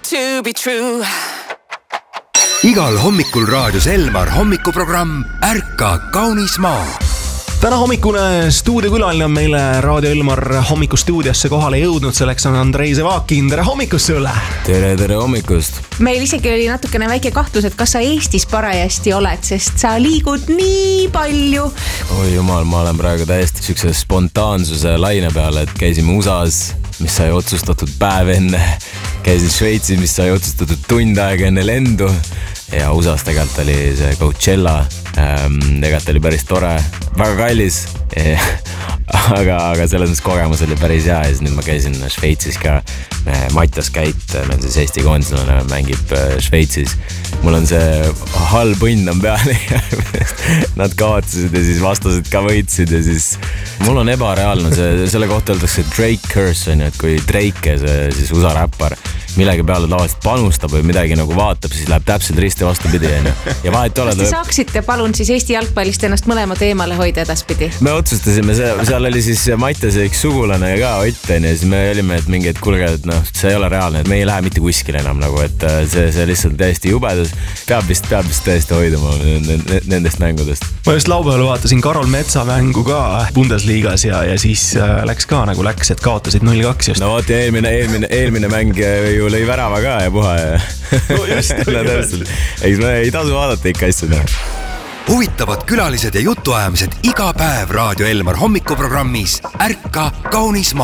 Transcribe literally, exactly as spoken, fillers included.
to be true. Igal hommikul raadios Elmar hommikuprogramm Ärka kaunis maa. Täna hommikune stuudiokülaline on meile Raadio Elmar hommikustuudiosse kohale jõudnud. Selleks on Andrei Zevakin. Tere hommikust sulle! Tere, tere hommikust! Meil isegi oli natukene väike kahtlus, et kas sa Eestis parajasti oled, sest sa liigud nii palju. Oi jumal, ma olen praegu täiesti sükse spontaansuse laine peale, et käisime U S A-s, mis sai otsustatud päev enne. Käisin Šveitsis, mis sai otsustatud tund aega enne lendu. Ja U S A-s tegelikult oli see Coachella. Ähm, tegelikult oli päris tore, väga kallis. aga, aga selles kogemus oli päris hea. Ja siis nüüd ma käisin Šveitsis ka. Matjas Käit, meil siis Eesti koondislane mängib Šveitsis. Mul on see halb õnn on peale. Nad kaotasid ja siis vastased ka võitsid ja siis mul on ebareaalne see, selle kohta öeldakse Drake curse on ju, et kui Drake, see siis U S A räppar millegi peale tavaliselt panustab või midagi nagu vaatab, siis läheb täpselt risti vastupidi on ju. Ja vahet ole. Kas te saaksite palun siis Eesti jalgpallist ennast mõlema teemale hoida edaspidi? Me otsustasime, seal oli siis Matjas üks sugulane ka Ott on ja siis me olime, et mingi, et kulge, et noh, see ei ole reaalne, et me ei lähe mitte kuskile enam nagu, et see, see lihtsalt täiesti jubedus. Peab vist, peab vist täiesti hoiduma nendest mängudest. Ma just laupäeval vaatasin Karol Metsa mängu ka Bundesliigas ja, ja siis läks ka nagu läks, et kaotasid null kaks just. No vaat eelmine, eelmine, eelmine mäng ju lõi värava ka ja puha ja no just, no, ei, ei tasu vaadata ikka asjad. Huvitavad külalised ja jutuajamised iga päev Raadio Elmar hommikuprogrammis Ärka kaunis maa.